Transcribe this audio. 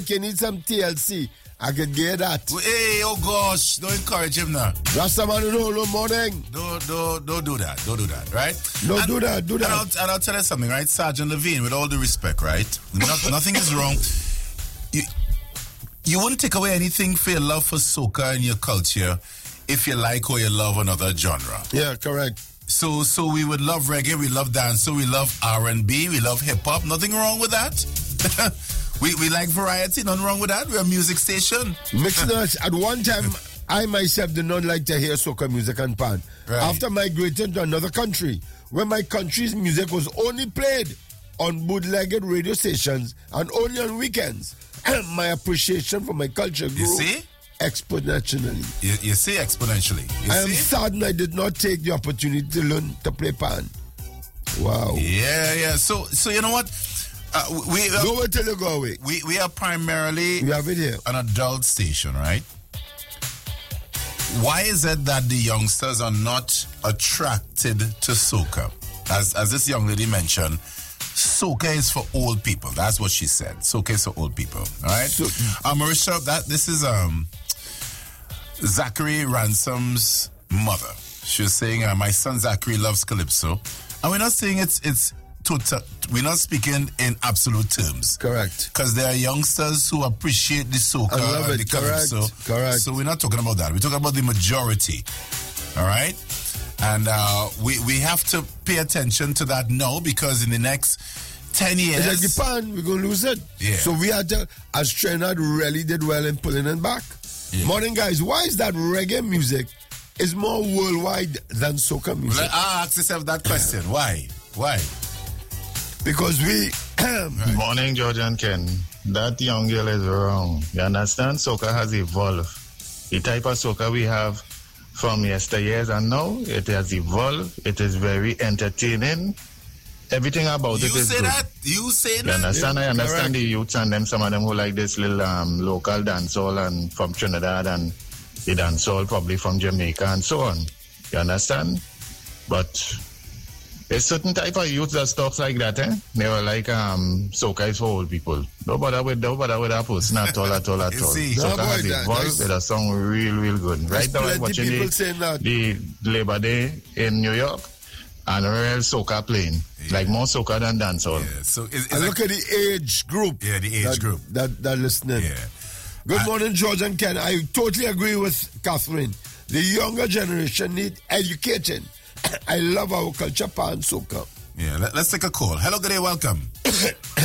you need some TLC, I could get that. Hey, oh gosh, don't encourage him now. Rastaman, no morning. Don't do that. Don't do that, right? Do that. And I'll tell you something, right? Sergeant Levine, with all due respect, right? Nothing is wrong. You wouldn't take away anything for your love for soca and your culture if you like or you love another genre. Yeah, correct. So we would love reggae, we love dance, we love R&B, we love hip-hop. Nothing wrong with that. we like variety, nothing wrong with that. We're a music station. Mixing us. At one time, I myself did not like to hear soca music and pan. Right. After migrating to another country, where my country's music was only played on bootlegged radio stations and only on weekends, my appreciation for my culture grew exponentially. You see exponentially. I am saddened I did not take the opportunity to learn to play pan. Wow. Yeah. So you know what? Go away till you go away. We are primarily we have it here. An adult station, right? Why is it that the youngsters are not attracted to soca? As this young lady mentioned, soca is for old people. That's what she said. Soca is for old people. All right? Marisha, this is Zachary Ransom's mother. She was saying, my son Zachary loves Calypso. And we're not saying it's total. We're not speaking in absolute terms. Correct. Because there are youngsters who appreciate the soca and the Calypso. Correct. So we're not talking about that. We're talking about the majority. All right? And we have to pay attention to that now, because in the next 10 years... It's like Japan, we're going to lose it. Yeah. So we had to, as Trinidad really did well in pulling it back. Yeah. Morning, guys. Why is that reggae music is more worldwide than soca music? Well, I'll ask yourself that question. Why? Because we... Right. Morning, George and Ken. That young girl is wrong. You understand? Soca has evolved. The type of soca we have from yesteryears and now, it has evolved. It is very entertaining. Everything about it is good. You say that? You understand? Yeah, I understand correct. the youths and them, some of them who like this little local dancehall and from Trinidad, and the dancehall probably from Jamaica and so on. You understand? But there's certain type of youth that talks like that, eh? They were like, soca is for old people. Don't bother with that person at all. Soca has evolved with a song real good. Right now I'm watching the Labor Day in New York, and real soca playing. Yeah. Like more soca than dancehall. Yeah. So look at the age group. Yeah, the age group. That listening. Yeah. Good morning, George and Ken. I totally agree with Catherine. The younger generation need education. I love our culture, pan soca. Yeah, let's take a call. Hello, good day, welcome.